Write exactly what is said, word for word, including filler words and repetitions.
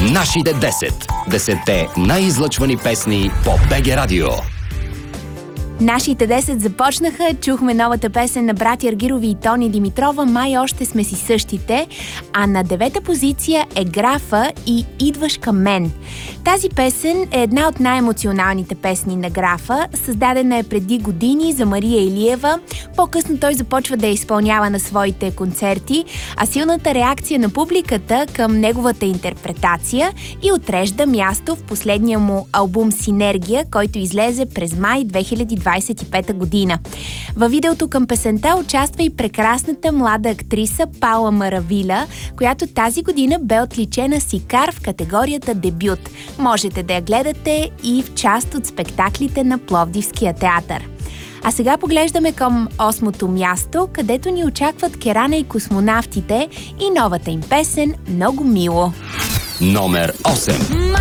Нашите десет. Десетте най-излъчвани песни по БГ Радио. Нашите десет започнаха, чухме новата песен на братя Аргирови и Тони Димитрова "Май още сме си същите", а на девета позиция е Графа и "Идваш към мен". Тази песен е една от най-емоционалните песни на Графа, създадена е преди години за Мария Илиева. По-късно той започва да я изпълнява на своите концерти, а силната реакция на публиката към неговата интерпретация и отрежда място в последния му албум "Синергия", който излезе през май две хиляди двадесет и пета година. Във видеото към песента участва и прекрасната млада актриса Паула Маравиля, която тази година бе отличена с Икар в категорията дебют. Можете да я гледате и в част от спектаклите на Пловдивския театър. А сега поглеждаме към осмото място, където ни очакват Керана и Космонавтите и новата им песен "Много мило". Номер осем.